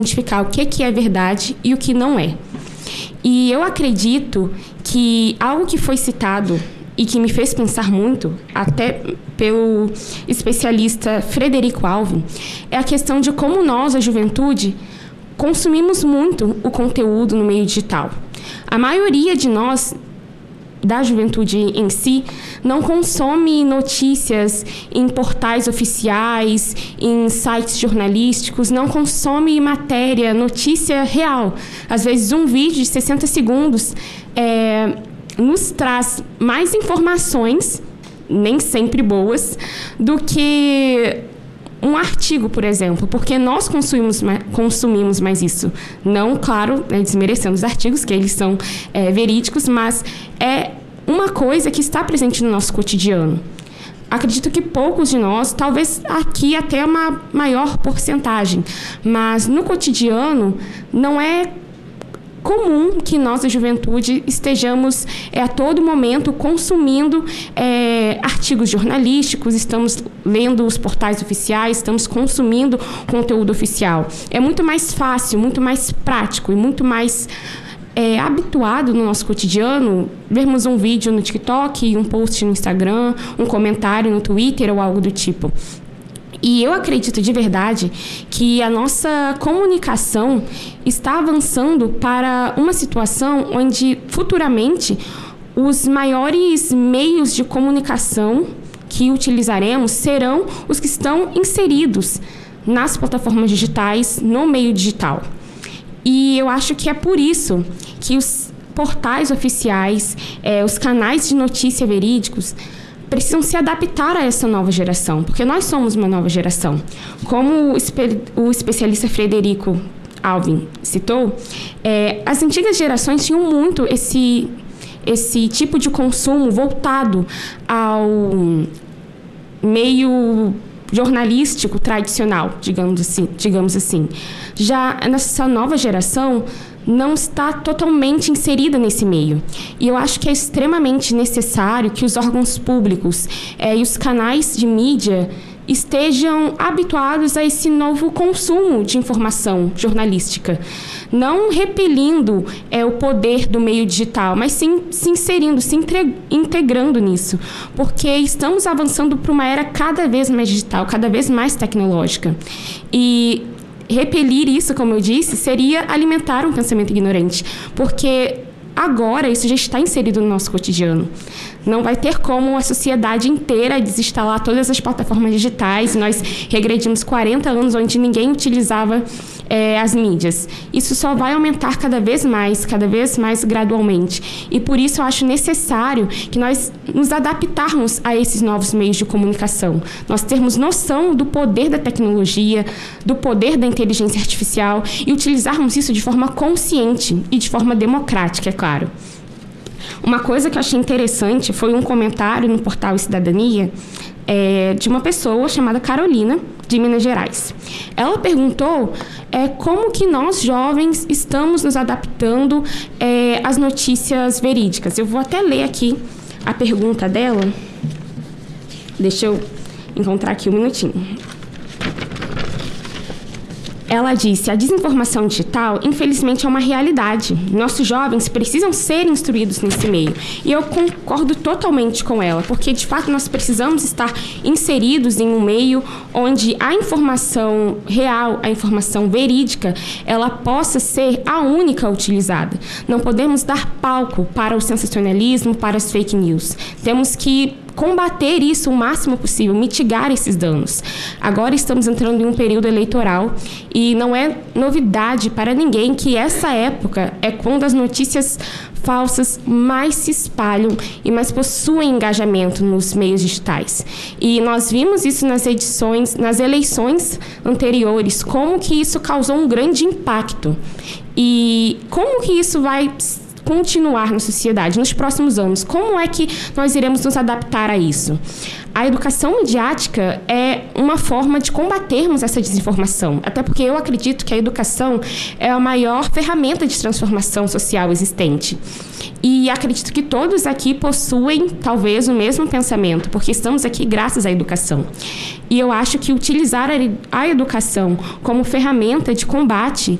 identificar o que é verdade e o que não é. E eu acredito que algo que foi citado e que me fez pensar muito, até pelo especialista Frederico Alvim, é a questão de como nós, a juventude, consumimos muito o conteúdo no meio digital. A maioria de nós, da juventude em si, não consome notícias em portais oficiais, em sites jornalísticos, não consome matéria, notícia real. Às vezes, um vídeo de 60 segundos nos traz mais informações, nem sempre boas, do que um artigo, por exemplo, porque nós consumimos mais isso. Não, claro, desmerecendo os artigos, que eles são verídicos, mas é uma coisa que está presente no nosso cotidiano. Acredito que poucos de nós, talvez aqui até uma maior porcentagem, mas no cotidiano não é comum que nós, da juventude, estejamos a todo momento consumindo artigos jornalísticos, estamos lendo os portais oficiais, estamos consumindo conteúdo oficial. É muito mais fácil, muito mais prático e muito mais habituado no nosso cotidiano vermos um vídeo no TikTok, um post no Instagram, um comentário no Twitter ou algo do tipo. E eu acredito de verdade que a nossa comunicação está avançando para uma situação onde, futuramente, os maiores meios de comunicação que utilizaremos serão os que estão inseridos nas plataformas digitais, no meio digital. E eu acho que é por isso que os portais oficiais, os canais de notícia verídicos, precisam se adaptar a essa nova geração, porque nós somos uma nova geração. Como o especialista Frederico Alvim citou, as antigas gerações tinham muito esse tipo de consumo voltado ao meio jornalístico tradicional, digamos assim. Já nessa nova geração não está totalmente inserida nesse meio. E eu acho que é extremamente necessário que os órgãos públicos e os canais de mídia estejam habituados a esse novo consumo de informação jornalística, não repelindo o poder do meio digital, mas sim se inserindo, integrando nisso, porque estamos avançando para uma era cada vez mais digital, cada vez mais tecnológica. E repelir isso, como eu disse, seria alimentar um pensamento ignorante, porque agora isso já está inserido no nosso cotidiano. Não vai ter como a sociedade inteira desinstalar todas as plataformas digitais. Nós regredimos 40 anos onde ninguém utilizava as mídias. Isso só vai aumentar cada vez mais gradualmente. E por isso eu acho necessário que nós nos adaptarmos a esses novos meios de comunicação. Nós termos noção do poder da tecnologia, do poder da inteligência artificial e utilizarmos isso de forma consciente e de forma democrática, é claro. Uma coisa que eu achei interessante foi um comentário no portal Cidadania de uma pessoa chamada Carolina, de Minas Gerais. Ela perguntou como que nós, jovens, estamos nos adaptando às notícias verídicas. Eu vou até ler aqui a pergunta dela. Deixa eu encontrar aqui um minutinho. Ela disse: a desinformação digital, infelizmente, é uma realidade. Nossos jovens precisam ser instruídos nesse meio. E eu concordo totalmente com ela, porque, de fato, nós precisamos estar inseridos em um meio onde a informação real, a informação verídica, ela possa ser a única utilizada. Não podemos dar palco para o sensacionalismo, para as fake news. Temos que combater isso o máximo possível, mitigar esses danos. Agora estamos entrando em um período eleitoral e não é novidade para ninguém que essa época é quando as notícias falsas mais se espalham e mais possuem engajamento nos meios digitais. E nós vimos isso nas eleições anteriores, como que isso causou um grande impacto e como que isso vai continuar na sociedade nos próximos anos. Como é que nós iremos nos adaptar a isso? A educação midiática é uma forma de combatermos essa desinformação, até porque eu acredito que a educação é a maior ferramenta de transformação social existente. E acredito que todos aqui possuem, talvez, o mesmo pensamento, porque estamos aqui graças à educação. E eu acho que utilizar a educação como ferramenta de combate